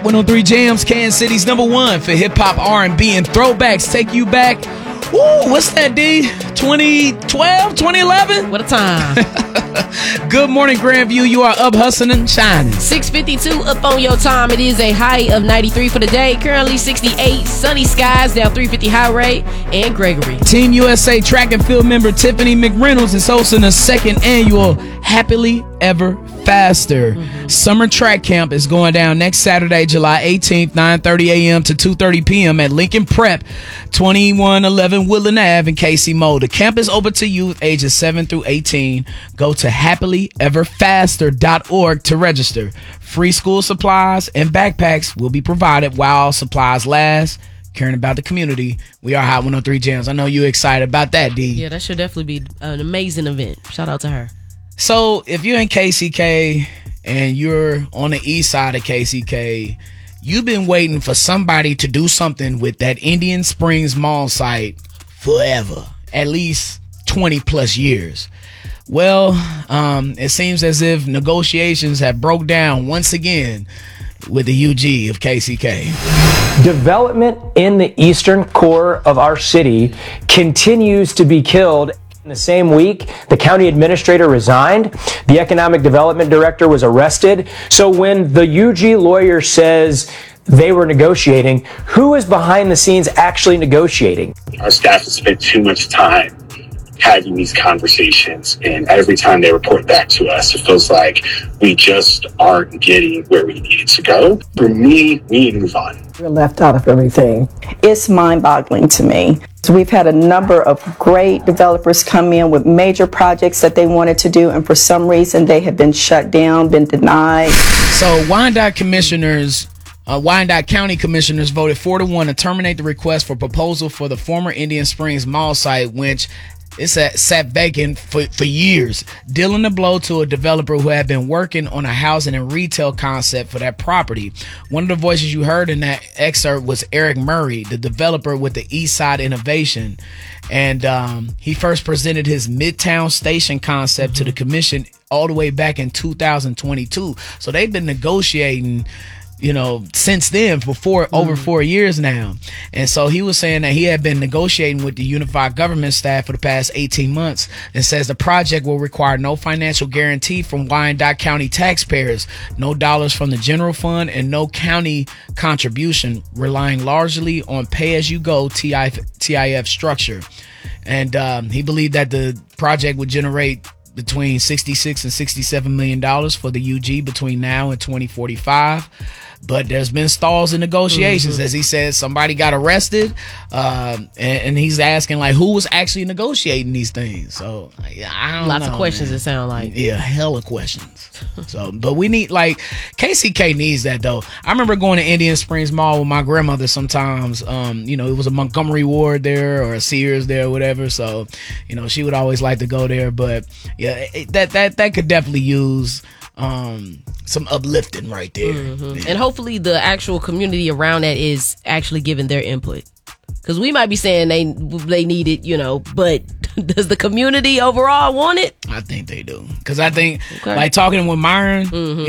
Hot 103 Jams, Kansas City's #1 for hip-hop, R&B, and throwbacks. Take you back. Ooh, what's that, D? 2012, 2011? What a time. Good morning, Grandview. You are up, hustling and shining. 6:52 up on your time. It is a high of 93 for the day. Currently 68. Sunny skies down 350 Highway and Gregory. Team USA track and field member Tiffany McReynolds is hosting the second annual Happily Ever Faster Summer Track Camp is going down next Saturday, July 18th, 9:30 a.m. to 2:30 p.m. at Lincoln Prep, 2111 Woodland Ave in KC Mo. The camp is open to youth ages 7 through 18. Go to happilyeverfaster.org to register. Free school supplies and backpacks will be provided while supplies last. Caring about the community. We are Hot 103 Jams. I know you're excited about that, D. Yeah, that should definitely be an amazing event. Shout out to her. So if you're in KCK and you're on the east side of KCK, you've been waiting for somebody to do something with that Indian Springs Mall site forever, at least 20 plus years. Well, it seems as if negotiations have broke down once again with the UG of KCK. Development in the eastern core of our city continues to be killed. In the same week, the county administrator resigned. The economic development director was arrested. So when the UG lawyer says they were negotiating, who is behind the scenes actually negotiating? Our staff has spent too much time having these conversations, and every time they report back to us, it feels like we just aren't getting where we needed to go. For me, we need to move on. We're left out of everything. It's mind-boggling to me. So we've had a number of great developers come in with major projects that they wanted to do, and for some reason they have been shut down, been denied. So Wyandotte County commissioners voted 4-1 to terminate the request for proposal for the former Indian Springs Mall site, which sat vacant for years, dealing the blow to a developer who had been working on a housing and retail concept for that property. One of the voices you heard in that excerpt was Eric Murray, the developer with the East Side Innovation. And he first presented his Midtown Station concept to the commission all the way back in 2022. So they've been negotiating, since then for over 4 years now. And so he was saying that he had been negotiating with the unified government staff for the past 18 months and says the project will require no financial guarantee from Wyandotte County taxpayers, no dollars from the general fund, and no county contribution, relying largely on pay-as-you-go TIF structure. And he believed that the project would generate between $66 and $67 million for the UG between now and 2045. But there's been stalls in negotiations. As he said, somebody got arrested, and he's asking, who was actually negotiating these things? So, I don't know. Lots of questions, man. It sound like. Yeah, hella questions. So, but we need, KCK needs that, though. I remember going to Indian Springs Mall with my grandmother sometimes. It was a Montgomery Ward there or a Sears there or whatever. So, she would always like to go there. But, yeah, that could definitely use some uplifting right there. And hopefully the actual community around that is actually giving their input, because we might be saying they need it, but does the community overall want it? I think they do, because I think talking with Myron,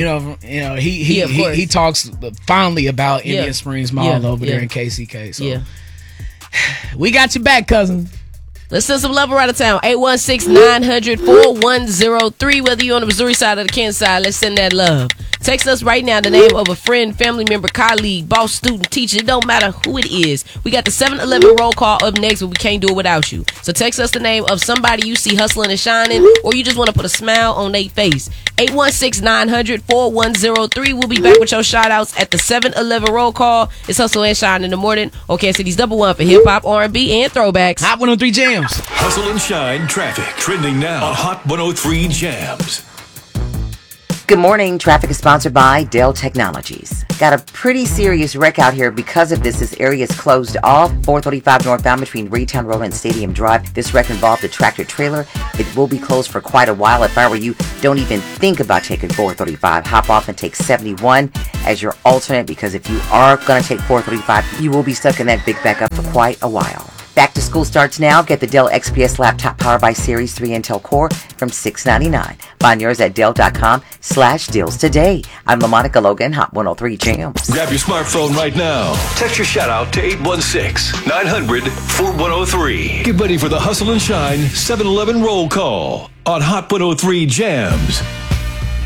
he talks fondly about Indian Springs Mall over there in KCK. So we got you back, cousin. Let's send some love around the town. 816-900-4103. Whether you're on the Missouri side or the Kansas side, let's send that love. Text us right now the name of a friend, family member, colleague, boss, student, teacher. It don't matter who it is. We got the 7-Eleven roll call up next, but we can't do it without you. So text us the name of somebody you see hustling and shining, or you just want to put a smile on their face. 816-900-4103. We'll be back with your shout outs at the 7-Eleven roll call. It's Hustle and Shine in the morning. Okay, City's #1 for hip hop, R&B, and throwbacks. Hot 103 Jams. Hustle and Shine traffic trending now on Hot 103 Jams. Good morning. Traffic is sponsored by Dell Technologies. Got a pretty serious wreck out here. Because of this area is closed off. 435 northbound between Raytown Road and Stadium Drive. This wreck involved a tractor trailer. It will be closed for quite a while. If I were you, don't even think about taking 435. Hop off and take 71 as your alternate, because if you are going to take 435, you will be stuck in that big backup for quite a while. Back to school starts now. Get the Dell XPS laptop powered by Series 3 Intel Core from $699. Find yours at Dell.com/deals today. I'm LaMonica Logan, Hot 103 Jams. Grab your smartphone right now. Text your shout out to 816-900-4103. Get ready for the Hustle and Shine 7-Eleven roll call on Hot 103 Jams.